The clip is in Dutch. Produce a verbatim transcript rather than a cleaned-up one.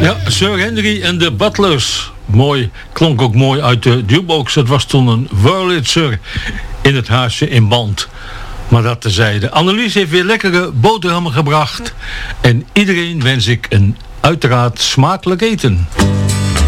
Ja, Sir Henry en de Butlers. Mooi, klonk ook mooi uit de jukebox. Het was toen een Wurlitzer in het huisje in band. Maar dat tezijde. Annelies heeft weer lekkere boterhammen gebracht. En iedereen wens ik een uiteraard smakelijk eten.